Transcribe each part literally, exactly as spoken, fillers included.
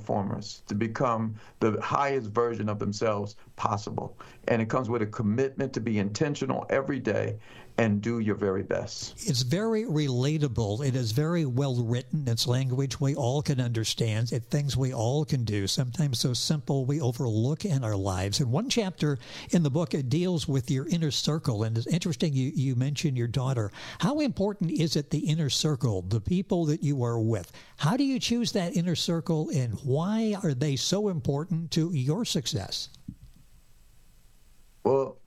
performers, to become the highest version of themselves possible. And it comes with a commitment to be intentional every day and do your very best. It's very relatable. It is very well written. It's language we all can understand. It's things we all can do, sometimes so simple we overlook in our lives. And one chapter in the book, it deals with your inner circle. And it's interesting you, you mentioned your daughter. How important is it, the inner circle, the people that you are with? How do you choose that inner circle, and why are they so important to your success? Well,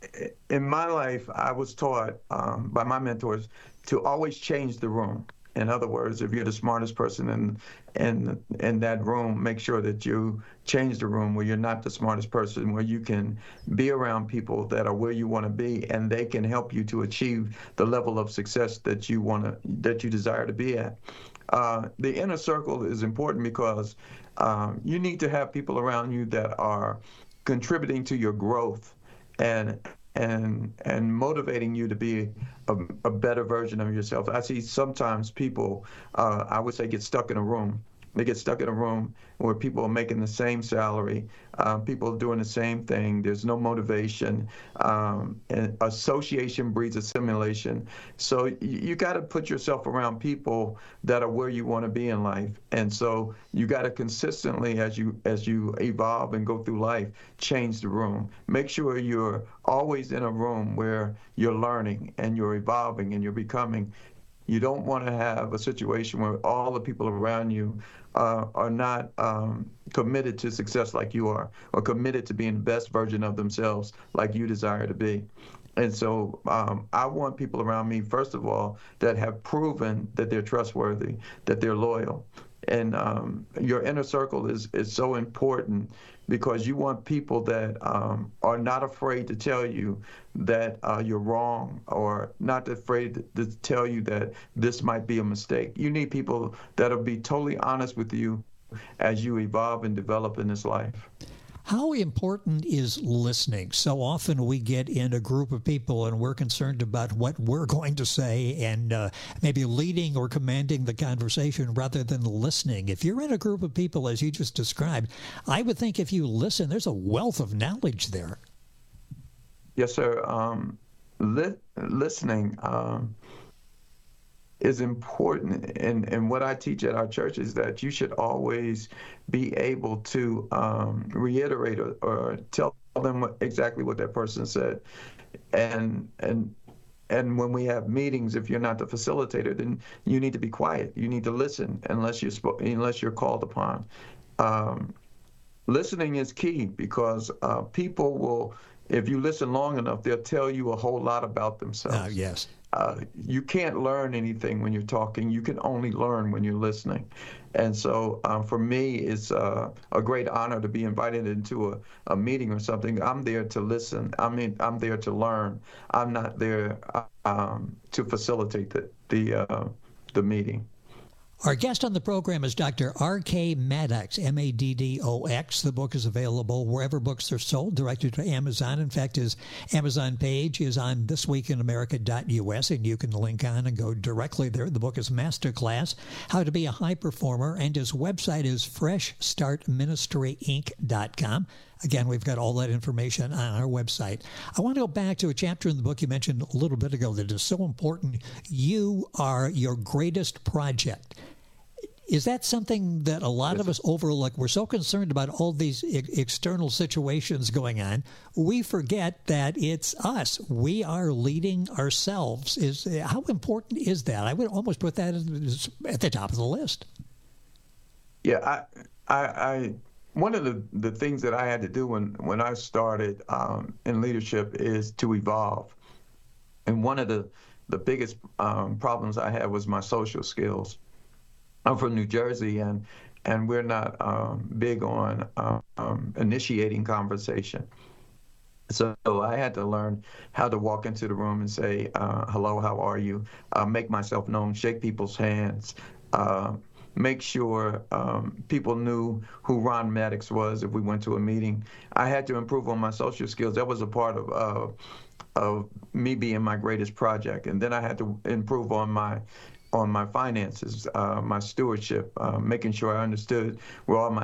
in my life, I was taught um, by my mentors to always change the room. In other words, if you're the smartest person in, in, in that room, make sure that you change the room where you're not the smartest person, where you can be around people that are where you want to be, and they can help you to achieve the level of success that you want to, that you desire to be at. Uh, the inner circle is important because um, you need to have people around you that are contributing to your growth and and and motivating you to be a, a better version of yourself. I see sometimes people, uh, I would say, get stuck in a room. They get stuck in a room where people are making the same salary, uh, people are doing the same thing. There's no motivation. Um, and association breeds assimilation. So you, you got to put yourself around people that are where you want to be in life. And so you got to consistently, as you as you evolve and go through life, change the room. Make sure you're always in a room where you're learning and you're evolving and you're becoming. You don't want to have a situation where all the people around you uh, are not um, committed to success like you are, or committed to being the best version of themselves like you desire to be. And so um, I want people around me, first of all, that have proven that they're trustworthy, that they're loyal. And um, your inner circle is, is so important because you want people that um, are not afraid to tell you that uh, you're wrong, or not afraid to, to tell you that this might be a mistake. You need people that'll be totally honest with you as you evolve and develop in this life. How important is listening? So often we get in a group of people and we're concerned about what we're going to say and uh, maybe leading or commanding the conversation rather than listening. If you're in a group of people, as you just described, I would think if you listen, there's a wealth of knowledge there. Yes, sir. Um, li- listening um, is important. And, and what I teach at our church is that you should always be able to um, reiterate or, or tell them what, exactly what that person said. And and and when we have meetings, if you're not the facilitator, then you need to be quiet. You need to listen unless you're spo- unless you're called upon. Um, listening is key because uh, people will, if you listen long enough, they'll tell you a whole lot about themselves. Uh, yes. Uh, you can't learn anything when you're talking. You can only learn when you're listening. And so uh, for me, it's uh, a great honor to be invited into a, a meeting or something. I'm there to listen. I mean, I'm there to learn. I'm not there um, to facilitate the the, uh, the meeting. Our guest on the program is Doctor R K Maddox, M A D D O X. The book is available wherever books are sold, directed to Amazon. In fact, his Amazon page is on this week in america dot U S, and you can link on and go directly there. The book is Masterclass, How to Be a High Performer, and his website is fresh start ministry inc dot com. Again, we've got all that information on our website. I want to go back to a chapter in the book you mentioned a little bit ago that is so important. You are your greatest project. Is that something that a lot yes. of us overlook? We're so concerned about all these e- external situations going on, we forget that it's us. We are leading ourselves. Is how important is that? I would almost put that at the top of the list. Yeah, I, I, I one of the, the things that I had to do when, when I started um, in leadership is to evolve. And one of the, the biggest um, problems I had was my social skills. I'm from New Jersey, and and we're not um, big on um, initiating conversation. So I had to learn how to walk into the room and say, uh, hello, how are you? Uh, make myself known, shake people's hands, uh, make sure um, people knew who Ron Maddox was if we went to a meeting. I had to improve on my social skills. That was a part of uh, of me being my greatest project. And then I had to improve on my on my finances, uh, my stewardship, uh, making sure I understood where all my